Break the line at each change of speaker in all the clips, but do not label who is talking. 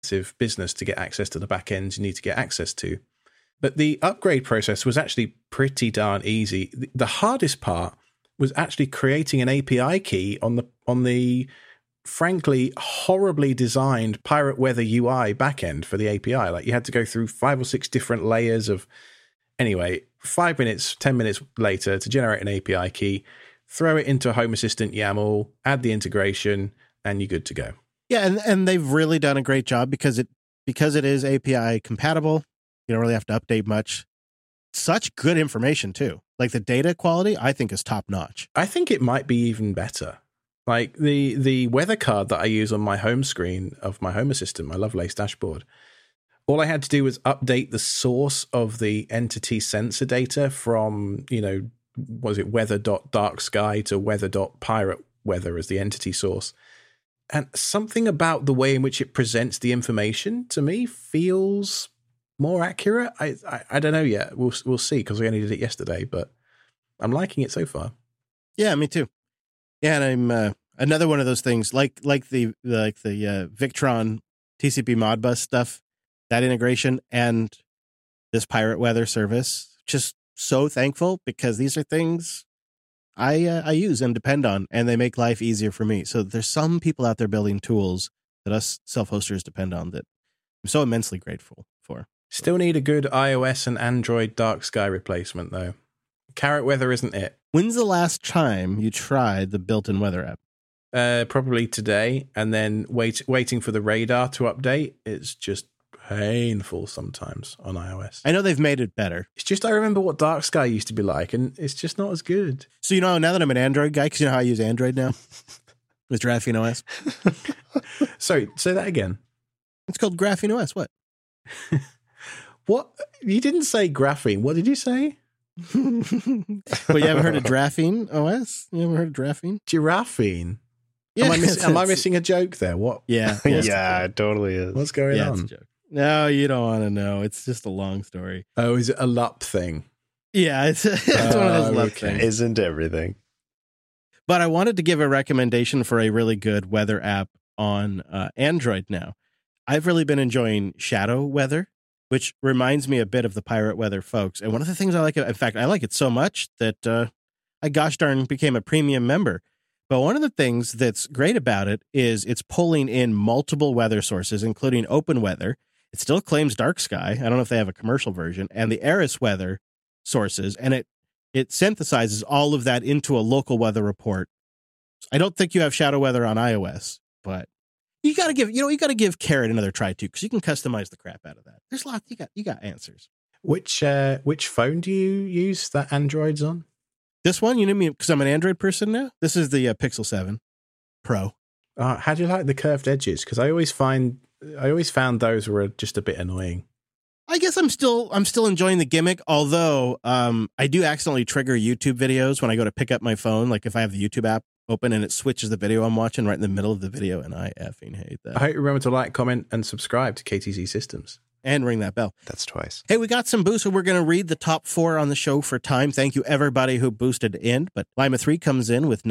business to get access to the back ends you need to get access to. But the upgrade process was actually pretty darn easy. The hardest part was actually creating an API key on the frankly horribly designed Pirate Weather UI backend for the API. Like, you had to go through 5 or 6 different layers of, anyway, 5 minutes, 10 minutes later to generate an API key, throw it into a Home Assistant YAML, add the integration, and you're good to go.
Yeah, and they've really done a great job because it is API compatible. You don't really have to update much. Such good information too. Like, the data quality, I think, is top notch.
I think it might be even better. Like, the weather card that I use on my home screen of my Home Assistant, my Lovelace dashboard, all I had to do was update the source of the entity sensor data from, was it weather.darksky to weather.pirateweather as the entity source. And something about the way in which it presents the information to me feels more accurate. I don't know yet. We'll see, because we only did it yesterday, but I'm liking it so far.
Yeah, me too. Yeah, and I'm another one of those things like the Victron TCP Modbus stuff, that integration, and this Pirate Weather service. Just so thankful, because these are things I use and depend on, and they make life easier for me. So there's some people out there building tools that us self-hosters depend on that I'm so immensely grateful for.
Still need a good iOS and Android dark sky replacement, though. Carrot Weather isn't it.
When's the last time you tried the built-in weather app?
Probably today, and then waiting for the radar to update. It's just painful sometimes on iOS.
I know they've made it better.
It's just, I remember what dark sky used to be like, and it's just not as good.
So, now that I'm an Android guy, because you know how I use Android now with Graphene OS.
Sorry, say that again.
It's called Graphene OS. What?
What? You didn't say graphene. What did you say?
Well, you haven't heard of Graphene OS? You haven't heard of Graphene?
Giraffine.
Yeah.
Am I missing a joke there? What?
Yeah.
Yeah, it totally is.
What's going on?
It's a joke. No, you don't want to know. It's just a long story.
Oh, is it a LUP thing?
Yeah, it's one of those LUP things.
Isn't everything.
But I wanted to give a recommendation for a really good weather app on Android now. I've really been enjoying Shadow Weather, which reminds me a bit of the Pirate Weather folks. And one of the things I like, in fact, I like it so much that I gosh darn became a premium member. But one of the things that's great about it is it's pulling in multiple weather sources, including Open Weather. It still claims dark sky. I don't know if they have a commercial version, and the Eris weather sources, and it synthesizes all of that into a local weather report. I don't think you have Shadow Weather on iOS, but you got to give Carrot another try too, because you can customize the crap out of that. There's lots. You got answers.
Which phone do you use that Android's on?
This one, you know me, because I'm an Android person now. This is the Pixel 7 Pro.
How do you like the curved edges? Because I always found those were just a bit annoying.
I guess I'm still enjoying the gimmick, although I do accidentally trigger YouTube videos when I go to pick up my phone. Like if I have the YouTube app open and it switches the video I'm watching right in the middle of the video, and I effing hate that.
I hope you remember to like, comment, and subscribe to KTZ Systems.
And ring that bell.
That's twice.
Hey, we got some boosts, so we're going to read the top 4 on the show for time. Thank you, everybody who boosted in. But Lima 3 comes in with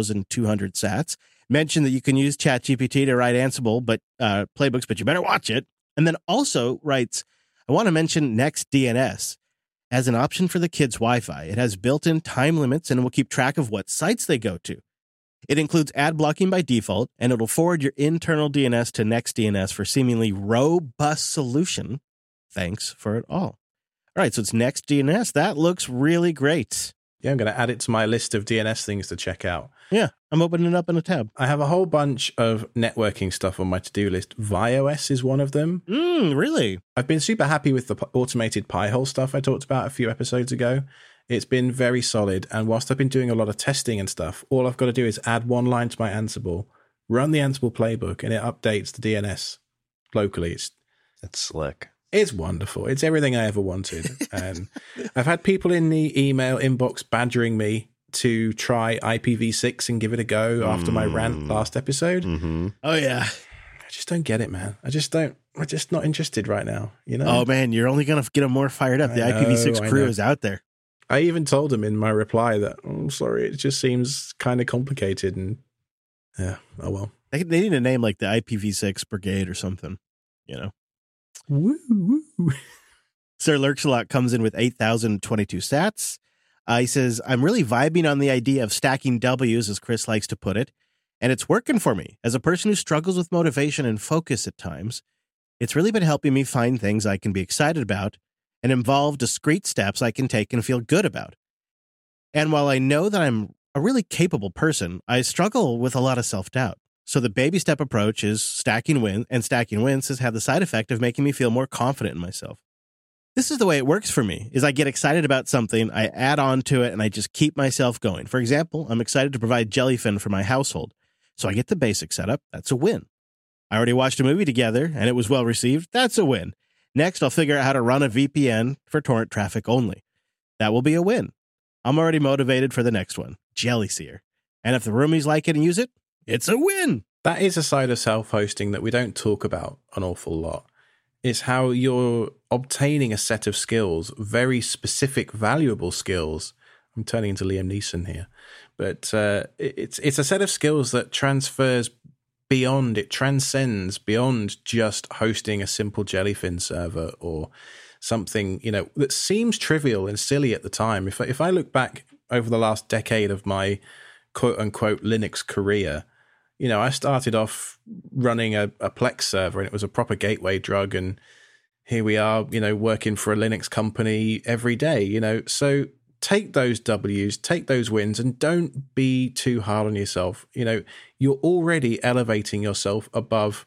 9,200 sats. Mention that you can use ChatGPT to write Ansible playbooks, but you better watch it. And then also writes, I want to mention NextDNS as an option for the kids' Wi-Fi. It has built-in time limits and will keep track of what sites they go to. It includes ad blocking by default, and it'll forward your internal DNS to NextDNS for seemingly robust solution. Thanks for it all. All right, so it's NextDNS. That looks really great.
Yeah, I'm going to add it to my list of DNS things to check out.
Yeah, I'm opening it up in a tab.
I have a whole bunch of networking stuff on my to-do list. ViOS is one of them.
Really?
I've been super happy with the automated Pi-hole stuff I talked about a few episodes ago. It's been very solid, and whilst I've been doing a lot of testing and stuff, all I've got to do is add one line to my Ansible, run the Ansible playbook, and it updates the DNS locally.
It's slick.
It's wonderful. It's everything I ever wanted. And I've had people in the email inbox badgering me to try IPv6 and give it a go after my rant last episode.
Mm-hmm.
Oh, yeah.
I just don't get it, man. I'm just not interested right now, you know?
Oh, man, you're only going to get them more fired up. The IPv6 crew is out there.
I even told them in my reply that, I'm sorry, it just seems kind of complicated. And yeah, oh well.
They need a name like the IPv6 Brigade or something. you know.
Woo, woo.
Sir Lurksalot comes in with 8,022 sats. He says, I'm really vibing on the idea of stacking W's, as Chris likes to put it, and it's working for me. As a person who struggles with motivation and focus at times, it's really been helping me find things I can be excited about and involve discrete steps I can take and feel good about. And while I know that I'm a really capable person, I struggle with a lot of self-doubt. So the baby step approach is stacking wins has had the side effect of making me feel more confident in myself. This is the way it works for me, is I get excited about something, I add on to it, and I just keep myself going. For example, I'm excited to provide jellyfin for my household. So I get the basic setup. That's a win. I already watched a movie together, and it was well received. That's a win. Next, I'll figure out how to run a VPN for torrent traffic only. That will be a win. I'm already motivated for the next one, Jellyseer. And if the roomies like it and use it, it's a win.
That is a side of self-hosting that we don't talk about an awful lot. It's how you're obtaining a set of skills, very specific, valuable skills. I'm turning into Liam Neeson here. But it's a set of skills that transcends beyond just hosting a simple Jellyfin server or something, that seems trivial and silly at the time. If I look back over the last decade of my quote-unquote Linux career, I started off running a Plex server, and it was a proper gateway drug. And here we are, working for a Linux company every day, So take those W's, take those wins, and don't be too hard on yourself. You're already elevating yourself above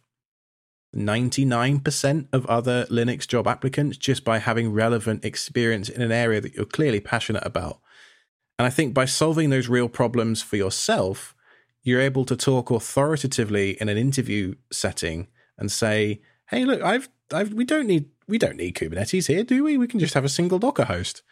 99% of other Linux job applicants just by having relevant experience in an area that you're clearly passionate about. And I think by solving those real problems for yourself, you're able to talk authoritatively in an interview setting and say, "Hey, look, we don't need Kubernetes here, do we? We can just have a single Docker host."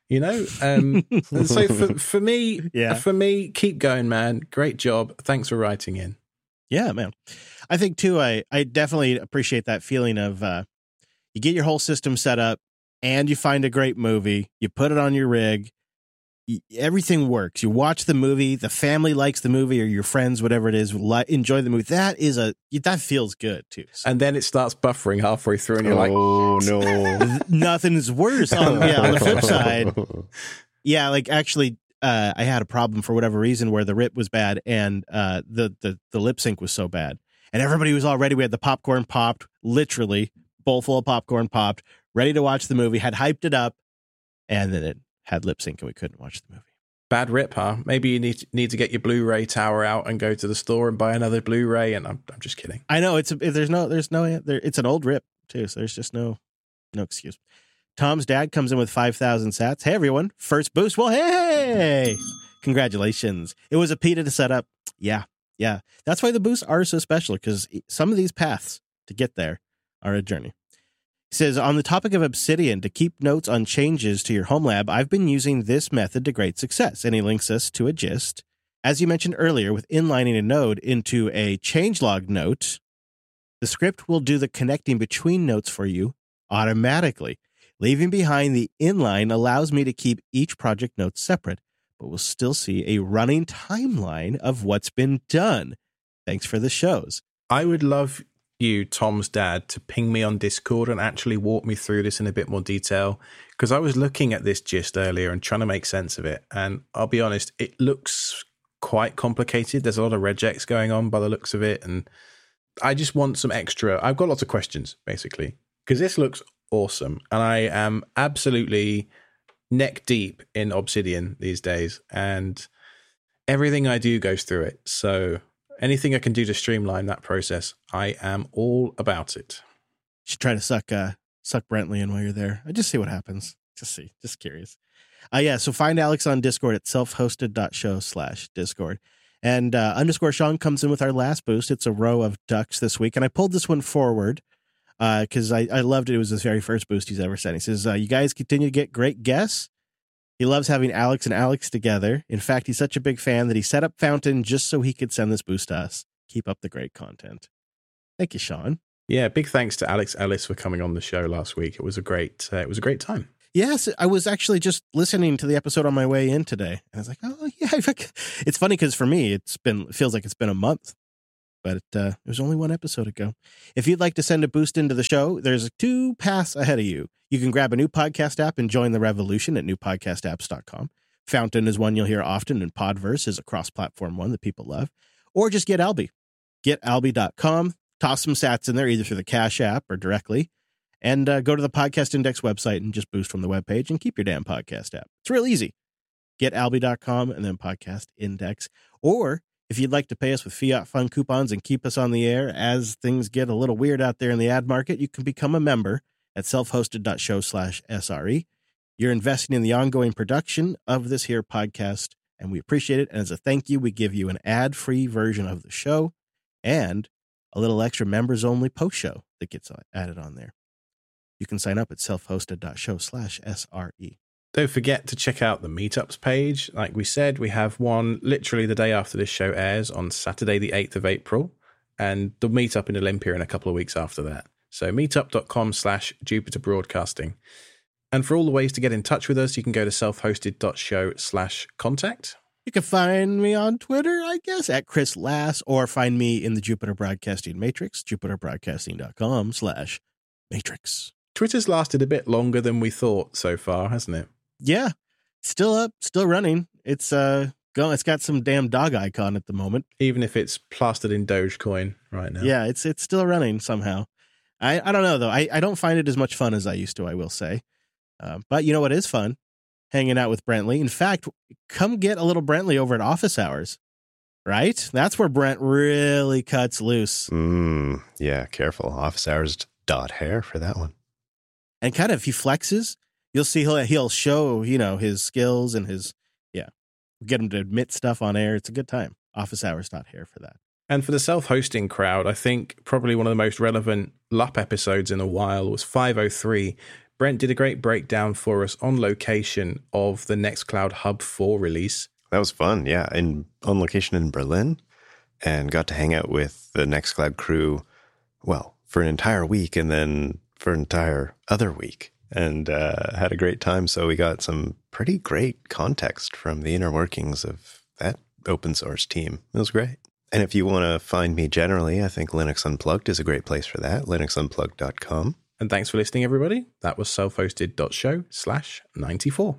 And so for me, keep going, man. Great job. Thanks for writing in.
Yeah, man. I think too, I definitely appreciate that feeling of you get your whole system set up and you find a great movie, you put it on your rig, everything works. You watch the movie, the family likes the movie, or your friends, whatever it is, enjoy the movie. That feels good too. So.
And then it starts buffering halfway through, and you're
oh no,
nothing's worse. On the flip side, actually, I had a problem for whatever reason where the RIP was bad and the lip sync was so bad, and everybody was all ready. We had the popcorn popped, literally bowl full of popcorn popped, ready to watch the movie. Had hyped it up, and then it had lip sync and we couldn't watch the movie.
Bad rip, huh? Maybe you need to get your Blu-ray tower out and go to the store and buy another Blu-ray. And I'm just kidding.
I know it's an old rip too, so there's just no excuse. Tom's dad comes in with 5,000 sats. Hey everyone, first boost. Well, hey, congratulations! It was a PETA to set up. Yeah. That's why the boosts are so special, because some of these paths to get there are a journey. He says, on the topic of Obsidian, to keep notes on changes to your home lab, I've been using this method to great success. And he links us to a gist. As you mentioned earlier, with inlining a node into a changelog note, the script will do the connecting between notes for you automatically. Leaving behind the inline allows me to keep each project note separate, but we'll still see a running timeline of what's been done. Thanks for the shows.
I would love you, Tom's dad, to ping me on Discord and actually walk me through this in a bit more detail, because I was looking at this gist earlier and trying to make sense of it, and I'll be honest, it looks quite complicated. There's a lot of regex going on by the looks of it, and I just want some extra. I've got lots of questions, basically, because this looks awesome, and I am absolutely neck deep in Obsidian these days, and everything I do goes through it. So anything I can do to streamline that process, I am all about it.
You should try to suck Brentley in while you're there. I just see what happens. Just curious. So find Alex on Discord at selfhosted.show/Discord. And _ Sean comes in with our last boost. It's a row of ducks this week. And I pulled this one forward because I loved it. It was his very first boost he's ever sent. He says, you guys continue to get great guests. He loves having Alex and Alex together. In fact, he's such a big fan that he set up Fountain just so he could send this boost to us. Keep up the great content. Thank you, Sean.
Yeah, big thanks to Alex Ellis for coming on the show last week. It was a great time.
Yes, I was actually just listening to the episode on my way in today. And I was like, oh, yeah. It's funny because for me, it feels like it's been a month but it was only one episode ago. If you'd like to send a boost into the show, there's 2 paths ahead of you. You can grab a new podcast app and join the revolution at newpodcastapps.com. Fountain is one you'll hear often, and Podverse is a cross-platform one that people love. Or just get Alby. GetAlby.com. Toss some sats in there, either through the Cash App or directly. And go to the Podcast Index website and just boost from the webpage and keep your damn podcast app. It's real easy. GetAlby.com and then Podcast Index. Or if you'd like to pay us with Fiat Fun coupons and keep us on the air as things get a little weird out there in the ad market, you can become a member at selfhosted.show/SRE. You're investing in the ongoing production of this here podcast, and we appreciate it. And as a thank you, we give you an ad-free version of the show and a little extra members-only post show that gets added on there. You can sign up at selfhosted.show/SRE.
Don't forget to check out the meetups page. Like we said, we have one literally the day after this show airs on Saturday, the 8th of April, and the meetup in Olympia in a couple of weeks after that. So meetup.com/Jupiter Broadcasting. And for all the ways to get in touch with us, you can go to selfhosted.show/contact.
You can find me on Twitter, I guess, at Chris Lass, or find me in the Jupiter Broadcasting Matrix, jupiterbroadcasting.com/matrix.
Twitter's lasted a bit longer than we thought so far, hasn't it?
Yeah, still up, still running. It's going. It's got some damn dog icon at the moment,
even if it's plastered in Dogecoin right now.
Yeah, it's still running somehow. I don't know though. I don't find it as much fun as I used to, I will say. But you know what is fun? Hanging out with Brentley. In fact, come get a little Brentley over at Office Hours. Right? That's where Brent really cuts loose.
Yeah, careful. Office Hours.hair for that one.
And kind of, if he flexes, you'll see he'll show, his skills and his, get him to admit stuff on air. It's a good time. Office Hours.hair for that.
And for the self-hosting crowd, I think probably one of the most relevant LUP episodes in a while was 503. Brent did a great breakdown for us on location of the Nextcloud Hub 4 release.
That was fun, yeah. On location in Berlin, and got to hang out with the Nextcloud crew, well, for an entire week and then for an entire other week, and had a great time. So we got some pretty great context from the inner workings of that open source team. It was great. And if you want to find me generally, I think Linux Unplugged is a great place for that, linuxunplugged.com.
And thanks for listening, everybody. That was selfhosted.show/94.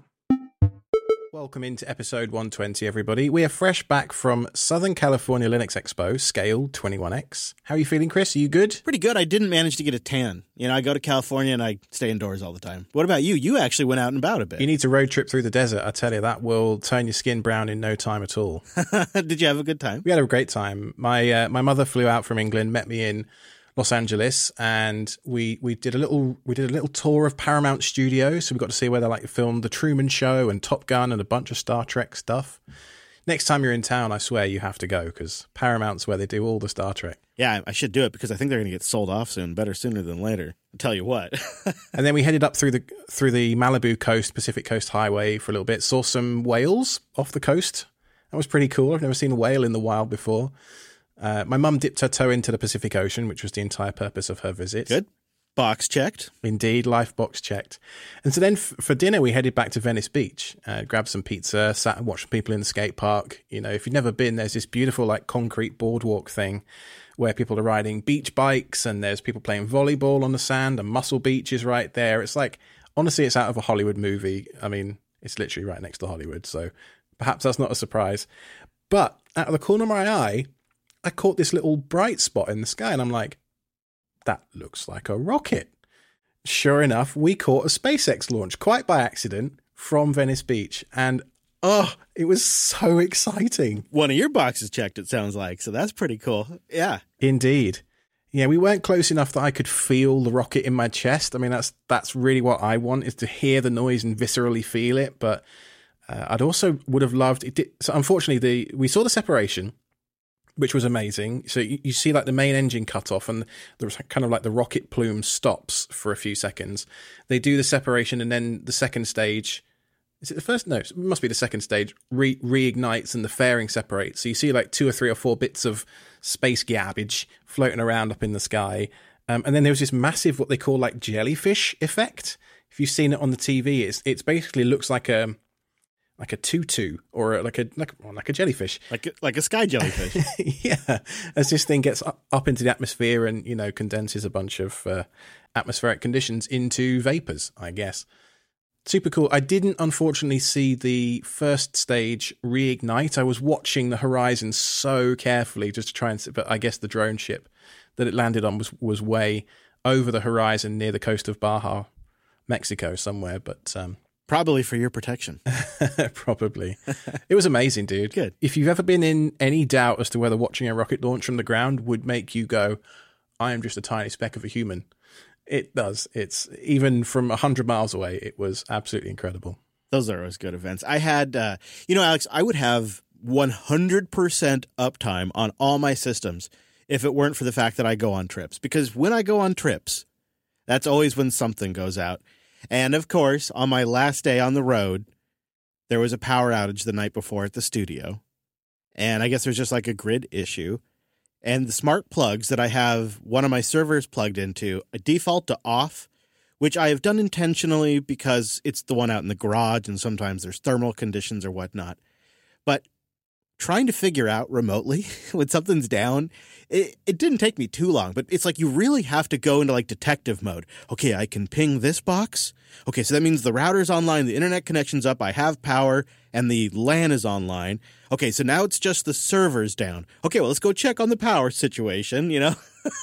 Welcome into episode 120, everybody. We are fresh back from Southern California Linux Expo, Scale 21X. How are you feeling, Chris? Are you good?
Pretty good. I didn't manage to get a tan. I go to California and I stay indoors all the time. What about you? You actually went out and about a bit.
You need to road trip through the desert. I tell you, that will turn your skin brown in no time at all.
Did you have a good time?
We had a great time. My mother flew out from England, met me in Los Angeles, and we did a little tour of Paramount Studios. So we got to see where they filmed The Truman Show and Top Gun and a bunch of Star Trek stuff. Next time you're in town, I swear you have to go, because Paramount's where they do all the Star Trek.
Yeah, I should do it, because I think they're going to get sold off soon. Better sooner than later. I'll tell you what.
And then we headed up through the Malibu coast, Pacific Coast Highway for a little bit. Saw some whales off the coast. That was pretty cool. I've never seen a whale in the wild before. My mum dipped her toe into the Pacific Ocean, which was the entire purpose of her visit.
Good. Box checked.
Indeed, life box checked. And so then for dinner, we headed back to Venice Beach, grabbed some pizza, sat and watched people in the skate park. If you've never been, there's this beautiful concrete boardwalk thing where people are riding beach bikes, and there's people playing volleyball on the sand, and Muscle Beach is right there. It's honestly, it's out of a Hollywood movie. I mean, it's literally right next to Hollywood, so perhaps that's not a surprise. But out of the corner of my eye, I caught this little bright spot in the sky, and I'm like, that looks like a rocket. Sure enough, we caught a SpaceX launch, quite by accident, from Venice Beach. And, it was so exciting.
One of your boxes checked, it sounds like, so that's pretty cool. Yeah.
Indeed. Yeah, we weren't close enough that I could feel the rocket in my chest. I mean, that's really what I want, is to hear the noise and viscerally feel it. But I'd also would have loved it. So unfortunately, we saw the separation, which was amazing. So you see the main engine cut off, and there's kind of the rocket plume stops for a few seconds. They do the separation, and then the second stage, is it the first? No, it must be the second stage, reignites and the fairing separates. So you see 2 or 3 or 4 bits of space garbage floating around up in the sky. And then there was this massive, what they call jellyfish effect. If you've seen it on the TV, it's basically looks like like a tutu or like a jellyfish.
Like a sky jellyfish.
Yeah, as this thing gets up into the atmosphere and, you know, condenses a bunch of atmospheric conditions into vapors, I guess. Super cool. I didn't, unfortunately, see the first stage reignite. I was watching the horizon so carefully just to try and see, but I guess the drone ship that it landed on was way over the horizon near the coast of Baja, Mexico somewhere, but...
Probably for your protection.
Probably. It was amazing, dude.
Good.
If you've ever been in any doubt as to whether watching a rocket launch from the ground would make you go, I am just a tiny speck of a human, it does. It's even from 100 miles away, it was absolutely incredible.
Those are always good events. I had, Alex, I would have 100% uptime on all my systems if it weren't for the fact that I go on trips. Because when I go on trips, that's always when something goes out. And, of course, on my last day on the road, there was a power outage the night before at the studio. And I guess there's just like a grid issue. And the smart plugs that I have one of my servers plugged into default to off, which I have done intentionally because it's the one out in the garage and sometimes there's thermal conditions or whatnot. But trying to figure out remotely when something's down, it didn't take me too long, but it's like you really have to go into like detective mode. Okay, I can ping this box. Okay, so that means the router's online, the internet connection's up, I have power, and the LAN is online. Okay, so now it's just the server's down. Okay, well, let's go check on the power situation, you know?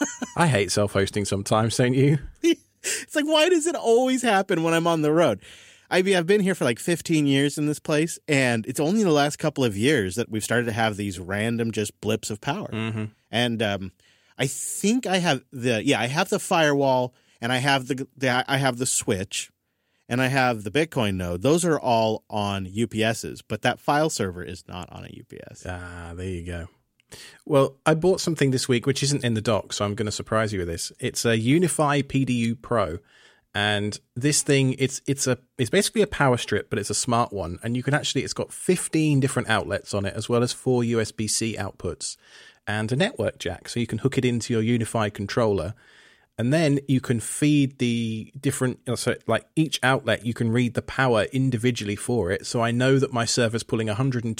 I hate self-hosting sometimes, don't you?
It's like, why does it always happen when I'm on the road? I mean, I've been here for like 15 years in this place, and it's only the last couple of years that we've started to have these random just blips of power.
Mm-hmm.
And I think I have the firewall, and I have the switch, and I have the Bitcoin node. Those are all on UPSs, but that file server is not on a UPS.
Ah, there you go. Well, I bought something this week which isn't in the dock, so I'm going to surprise you with this. It's a UniFi PDU Pro. And this thing, it's basically a power strip, but it's a smart one. And you can it's got 15 different outlets on it, as well as 4 USB-C outputs and a network jack. So you can hook it into your UniFi controller. And then you can feed the different, so like each outlet, you can read the power individually for it. So I know that my server's pulling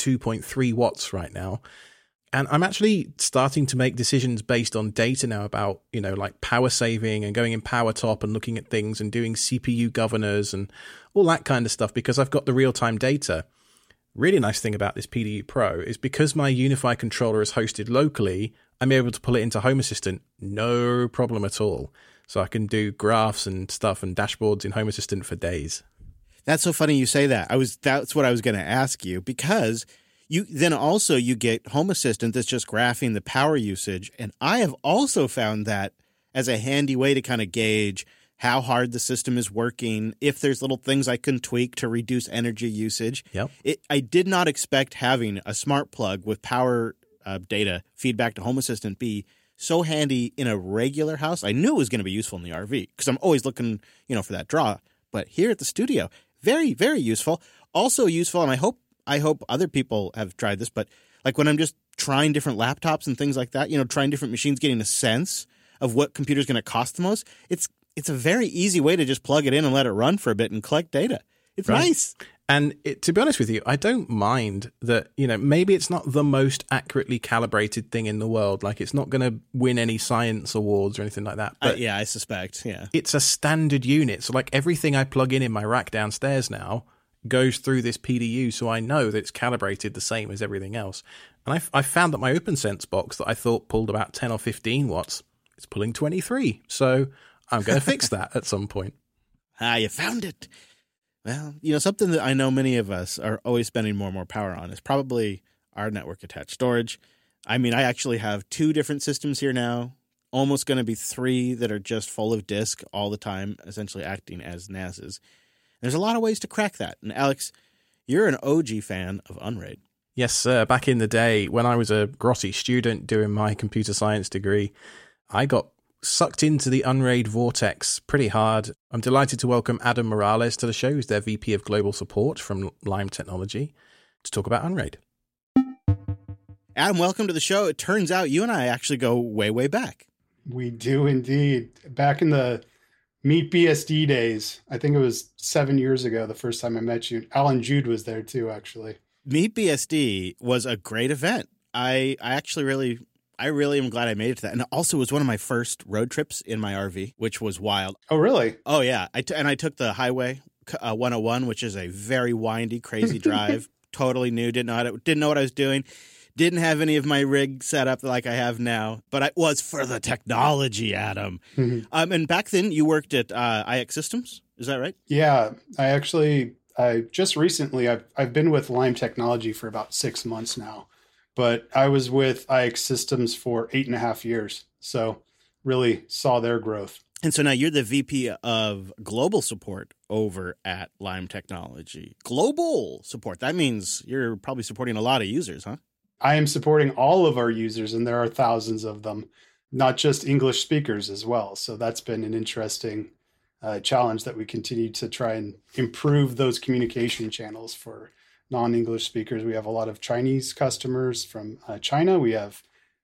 102.3 watts right now. And I'm actually starting to make decisions based on data now about, you know, like power saving and going in power top and looking at things and doing CPU governors and all that kind of stuff because I've got the real-time data. Really nice thing about this PDU Pro is because my UniFi controller is hosted locally, I'm able to pull it into Home Assistant, no problem at all. So I can do graphs and stuff and dashboards in Home Assistant for days.
That's so funny you say that. That's what I was going to ask you because... You get Home Assistant that's just graphing the power usage. And I have also found that as a handy way to kind of gauge how hard the system is working, if there's little things I can tweak to reduce energy usage.
Yep.
I did not expect having a smart plug with power data feedback to Home Assistant be so handy in a regular house. I knew it was going to be useful in the RV because I'm always looking, for that draw. But here at the studio, very, very useful. Also useful, and I hope other people have tried this, but like when I'm just trying different laptops and things like that, trying different machines, getting a sense of what computer's going to cost the most, it's a very easy way to just plug it in and let it run for a bit and collect data. It's right. Nice.
And to be honest with you, I don't mind that, maybe it's not the most accurately calibrated thing in the world. Like it's not going to win any science awards or anything like that. But
I suspect. Yeah.
It's a standard unit. So like everything I plug in my rack downstairs now goes through this PDU, so I know that it's calibrated the same as everything else. And I found that my OpenSense box that I thought pulled about 10 or 15 watts, it's pulling 23. So I'm going to fix that at some point.
You found it. Well, something that I know many of us are always spending more and more power on is probably our network attached storage. I mean, I actually have 2 different systems here now, almost going to be 3 that are just full of disk all the time, essentially acting as NASs. There's a lot of ways to crack that. And Alex, you're an OG fan of Unraid.
Yes, sir. Back in the day when I was a grotty student doing my computer science degree, I got sucked into the Unraid vortex pretty hard. I'm delighted to welcome Adam Morales to the show, who's their VP of Global Support from Lime Technology, to talk about Unraid.
Adam, welcome to the show. It turns out you and I actually go way, way back.
We do indeed. Back in the Meet BSD days. I think it was 7 years ago, the first time I met you. Alan Jude was there too, actually.
Meet BSD was a great event. I really am glad I made it to that. And also it was one of my first road trips in my RV, which was wild.
Oh, really?
Oh, yeah. I took the Highway 101, which is a very windy, crazy drive. Totally new. Didn't know what I was doing. Didn't have any of my rig set up like I have now, but I was for the technology, Adam.
Mm-hmm.
And back then you worked at IX Systems. Is that right?
Yeah. I just recently, I've been with Lime Technology for about 6 months now, but I was with IX Systems for 8.5 years. So really saw their growth.
And so now you're the VP of global support over at Lime Technology. Global support. That means you're probably supporting a lot of users, huh?
I am supporting all of our users, and there are thousands of them, not just English speakers as well. So that's been an interesting challenge that we continue to try and improve those communication channels for non-English speakers. We have a lot of Chinese customers from China. We have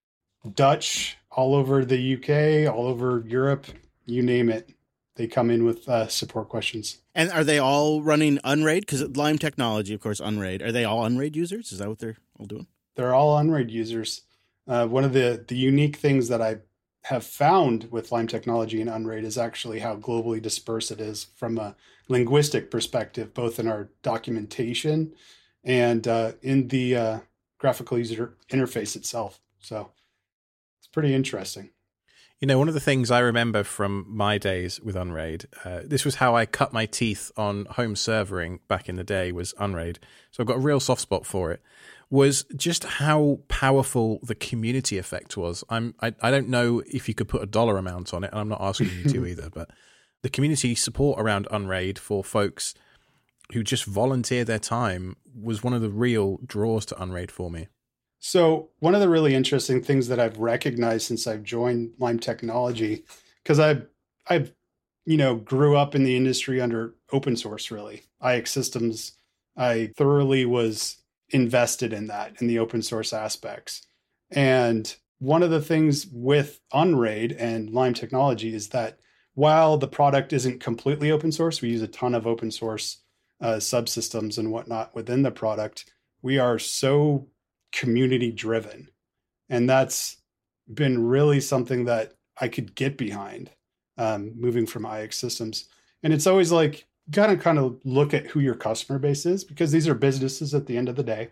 Dutch all over the UK, all over Europe, you name it. They come in with support questions.
And are they all running Unraid? Because Lime Technology, of course, Unraid. Are they all Unraid users? Is that what they're all doing?
They're all Unraid users. One of the unique things that I have found with Lime Technology and Unraid is actually how globally dispersed it is from a linguistic perspective, both in our documentation and in the graphical user interface itself. So it's pretty interesting.
You know, one of the things I remember from my days with Unraid, this was how I cut my teeth on home servering back in the day, was Unraid. So I've got a real soft spot for it, was just how powerful the community effect was. I don't know if you could put a dollar amount on it, and I'm not asking you to either, but the community support around Unraid for folks who just volunteer their time was one of the real draws to Unraid for me.
So one of the really interesting things that I've recognized since I've joined Lime Technology, because I've grew up in the industry under open source, really. IX Systems, I thoroughly was invested in that, in the open source aspects. And one of the things with Unraid and Lime Technology is that while the product isn't completely open source, we use a ton of open source subsystems and whatnot within the product. We are so community driven. And that's been really something that I could get behind moving from IX Systems. And it's always like, gotta kind of look at who your customer base is, because these are businesses at the end of the day.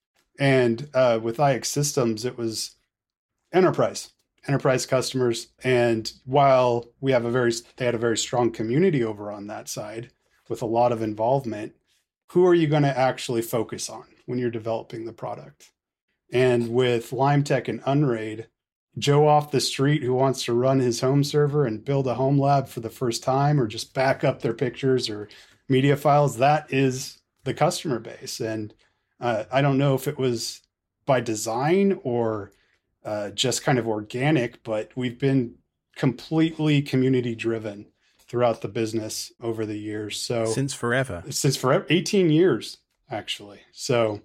And with IX Systems, it was enterprise customers. And while they had a very strong community over on that side with a lot of involvement, who are you going to actually focus on when you're developing the product? And with Lime Tech and Unraid, Joe off the street who wants to run his home server and build a home lab for the first time, or just back up their pictures or media files, that is the customer base. And I don't know if it was by design or just kind of organic, but we've been completely community driven throughout the business over the years. So
since forever,
18 years, actually. So,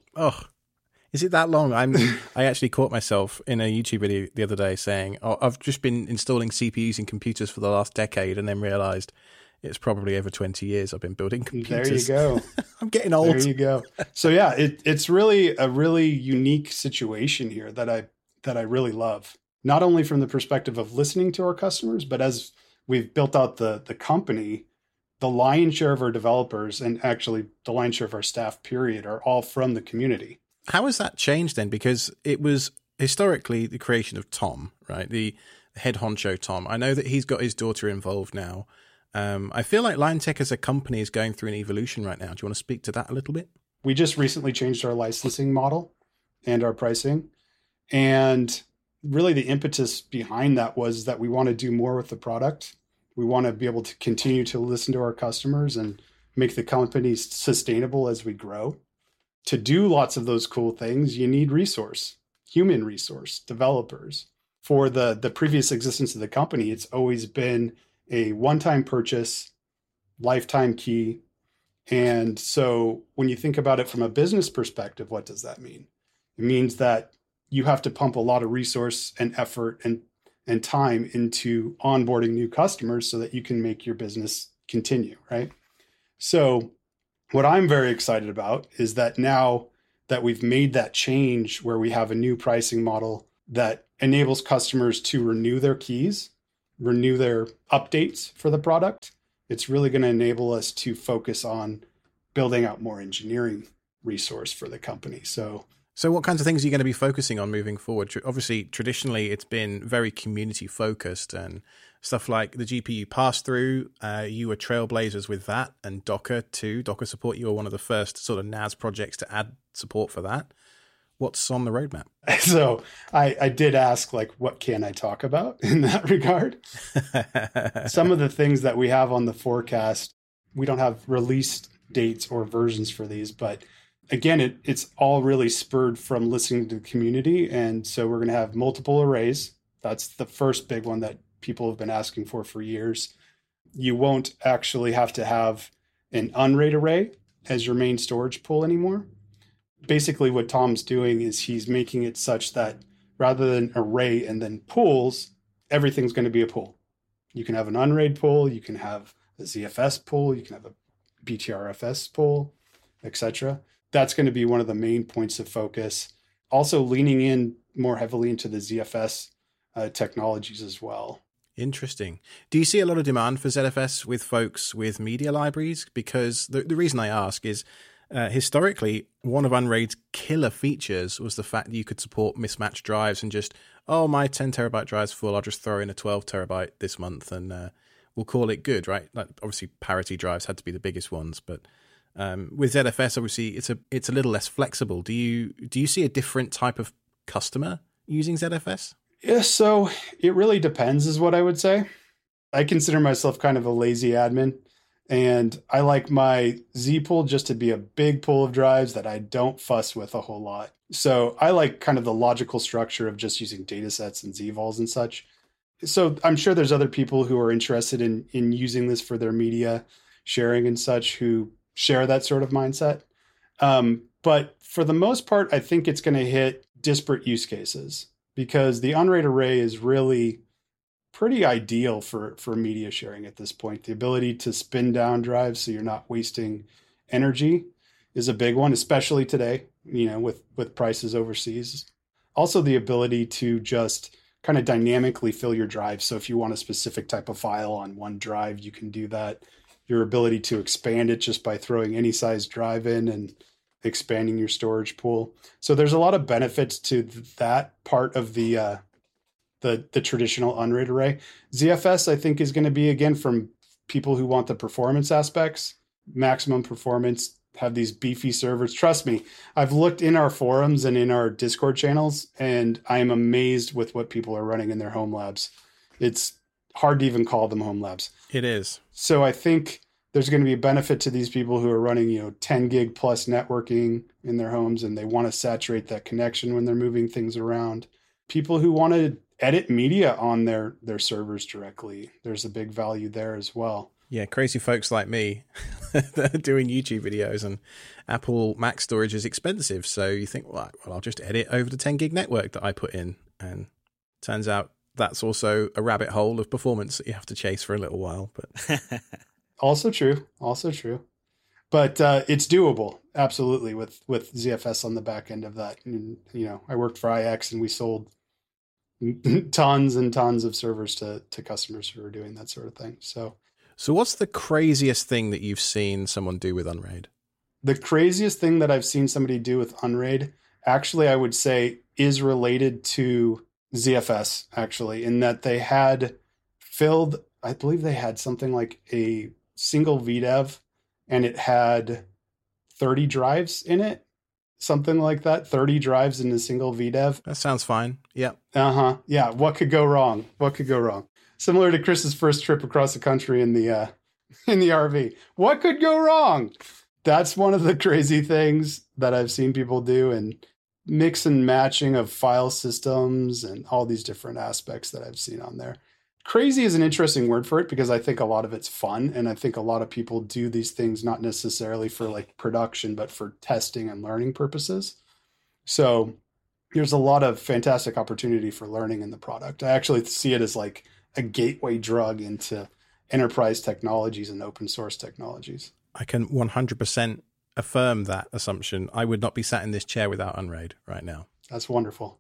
is it that long? I actually caught myself in a YouTube video the other day saying, I've just been installing CPUs in computers for the last decade, and then realized it's probably over 20 years I've been building computers.
There you go.
I'm getting old.
There you go. So yeah, it's really a really unique situation here that I really love. Not only from the perspective of listening to our customers, but as we've built out the company, the lion's share of our developers, and actually the lion's share of our staff, period, are all from the community.
How has that changed then? Because it was historically the creation of Tom, right? The head honcho Tom. I know that he's got his daughter involved now. I feel like Lime Tech as a company is going through an evolution right now. Do you want to speak to that a little bit?
We just recently changed our licensing model and our pricing. And really the impetus behind that was that we want to do more with the product. We want to be able to continue to listen to our customers and make the company sustainable as we grow. To do lots of those cool things, you need human resource, developers. For the previous existence of the company, it's always been a one-time purchase, lifetime key. And so when you think about it from a business perspective, what does that mean? It means that you have to pump a lot of resource and effort and and time into onboarding new customers so that you can make your business continue, right? So what I'm very excited about is that now that we've made that change where we have a new pricing model that enables customers to renew their keys, renew their updates for the product, it's really going to enable us to focus on building out more engineering resource for the company. So
what kinds of things are you going to be focusing on moving forward? Obviously, traditionally, it's been very community focused and stuff like the GPU pass-through. You were trailblazers with that, and Docker too. Docker support, you were one of the first sort of NAS projects to add support for that. What's on the roadmap?
So I did ask, like, what can I talk about in that regard? Some of the things that we have on the forecast, we don't have release dates or versions for these, but again, it's all really spurred from listening to the community. And so we're going to have multiple arrays. That's the first big one that people have been asking for years. You won't actually have to have an unraid array as your main storage pool anymore. Basically, what Tom's doing is he's making it such that rather than array and then pools, everything's going to be a pool. You can have an unraid pool, you can have a ZFS pool, you can have a BTRFS pool, etc. That's going to be one of the main points of focus. Also leaning in more heavily into the ZFS technologies as well.
Interesting. Do you see a lot of demand for ZFS with folks with media libraries? Because the reason I ask is historically, one of Unraid's killer features was the fact that you could support mismatched drives and just, my 10 terabyte drive's full, I'll just throw in a 12 terabyte this month and we'll call it good, right? Like obviously parity drives had to be the biggest ones, but with ZFS, obviously it's a little less flexible. Do you see a different type of customer using ZFS?
Yeah, so it really depends is what I would say. I consider myself kind of a lazy admin, and I like my Z pool just to be a big pool of drives that I don't fuss with a whole lot. So I like kind of the logical structure of just using datasets and ZVols and such. So I'm sure there's other people who are interested in using this for their media sharing and such who share that sort of mindset. But for the most part, I think it's going to hit disparate use cases because the unraid array is really pretty ideal for media sharing at this point. The ability to spin down drives so you're not wasting energy is a big one, especially today, with prices overseas. Also, the ability to just kind of dynamically fill your drive. So if you want a specific type of file on one drive, you can do that. Your ability to expand it just by throwing any size drive in and expanding your storage pool. So there's a lot of benefits to that part of the traditional unraid array. ZFS, I think, is going to be, again, from people who want the performance aspects, maximum performance, have these beefy servers. Trust me, I've looked in our forums and in our Discord channels, and I am amazed with what people are running in their home labs. It's hard to even call them home labs.
It is.
So I think there's going to be a benefit to these people who are running, 10 gig plus networking in their homes, and they want to saturate that connection when they're moving things around. People who want to edit media on their servers directly, there's a big value there as well.
Yeah, crazy folks like me that are doing YouTube videos, and Apple Mac storage is expensive. So you think, well, I'll just edit over the 10 gig network that I put in. And turns out that's also a rabbit hole of performance that you have to chase for a little while. But
Also true. But it's doable, absolutely, with ZFS on the back end of that. And, I worked for IX and we sold tons and tons of servers to customers who are doing that sort of thing. So
what's the craziest thing that you've seen someone do with Unraid?
The craziest thing that I've seen somebody do with Unraid, actually, I would say is related to ZFS, actually, in that they had filled, I believe they had something like a single VDEV and it had 30 drives in it, something like that, 30 drives in a single VDEV.
That sounds fine. Yeah.
Yeah. What could go wrong? Similar to Chris's first trip across the country in the RV. What could go wrong? That's one of the crazy things that I've seen people do, and mix and matching of file systems and all these different aspects that I've seen on there. Crazy is an interesting word for it because I think a lot of it's fun. And I think a lot of people do these things not necessarily for like production, but for testing and learning purposes. So There's a lot of fantastic opportunity for learning in the product. I actually see it as like a gateway drug into enterprise technologies and open source technologies.
I can 100% affirm that assumption. I would not be sat in this chair without Unraid right now.
That's wonderful.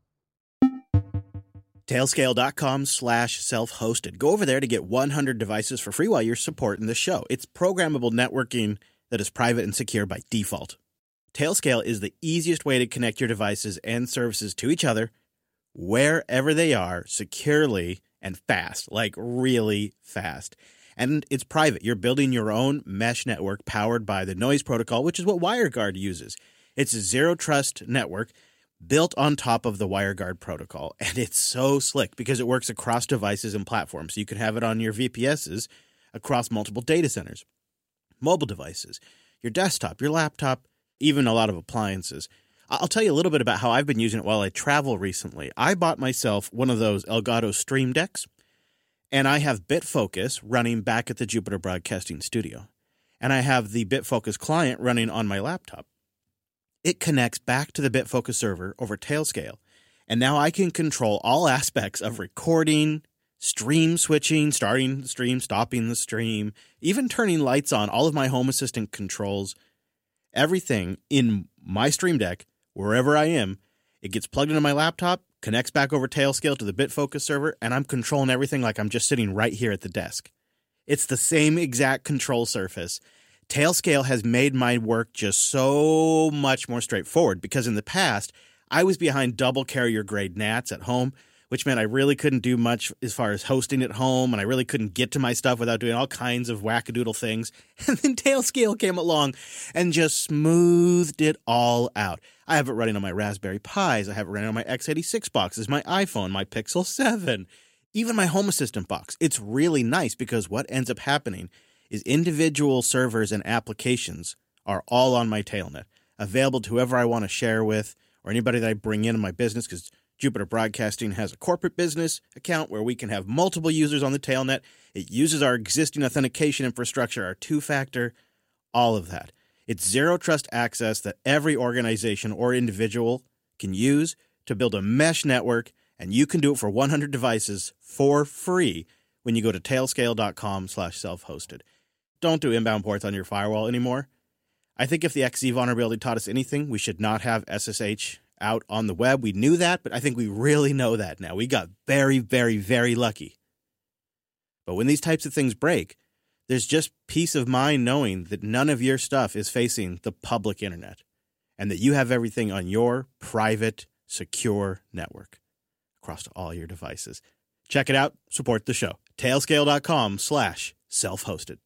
Tailscale.com/self-hosted. Go over there to get 100 devices for free while you're supporting the show. It's programmable networking that is private and secure by default. Tailscale is the easiest way to connect your devices and services to each other, wherever they are, securely and fast, like really fast. And it's private. You're building your own mesh network powered by the Noise Protocol, which is what WireGuard uses. It's a zero-trust network built on top of the WireGuard protocol. And it's so slick because it works across devices and platforms. So you can have it on your VPSs across multiple data centers, mobile devices, your desktop, your laptop, even a lot of appliances. I'll tell you a little bit about how I've been using it while I travel recently. I bought myself one of those Elgato Stream Decks, and I have BitFocus running back at the Jupiter Broadcasting Studio. And I have the BitFocus client running on my laptop. It connects back to the BitFocus server over Tailscale. And now I can control all aspects of recording, stream switching, starting the stream, stopping the stream, even turning lights on, all of my Home Assistant controls, everything in my Stream Deck, wherever I am. It gets plugged into my laptop, connects back over Tailscale to the BitFocus server, and I'm controlling everything like I'm just sitting right here at the desk. It's the same exact control surface. Tailscale has made my work just so much more straightforward because in the past, I was behind double carrier grade NATs at home, which meant I really couldn't do much as far as hosting at home, and I really couldn't get to my stuff without doing all kinds of wackadoodle things. And then Tailscale came along and just smoothed it all out. I have it running on my Raspberry Pis. I have it running on my x86 boxes, my iPhone, my Pixel 7, even my Home Assistant box. It's really nice because what ends up happening is individual servers and applications are all on my Tailnet, available to whoever I want to share with or anybody that I bring in my business, because Jupiter Broadcasting has a corporate business account where we can have multiple users on the Tailnet. It uses our existing authentication infrastructure, our two-factor, all of that. It's zero-trust access that every organization or individual can use to build a mesh network, and you can do it for 100 devices for free when you go to tailscale.com/self-hosted. Don't do inbound ports on your firewall anymore. I think if the XZ vulnerability taught us anything, we should not have SSH out on the web. We knew that, but I think we really know that now. We got very, very, very lucky. But when these types of things break, there's just peace of mind knowing that none of your stuff is facing the public internet and that you have everything on your private, secure network across all your devices. Check it out. Support the show. Tailscale.com/self-hosted.